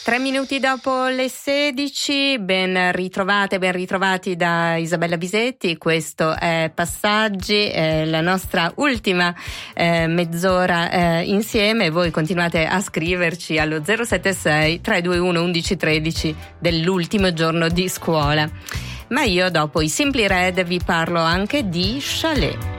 3 minuti dopo le 16, ben ritrovate, ben ritrovati da Isabella Bisetti. Questo è Passaggi, la nostra ultima mezz'ora insieme. Voi continuate a scriverci allo 076 321 1113 dell'ultimo giorno di scuola. Ma io dopo i Simply Red vi parlo anche di Chalet.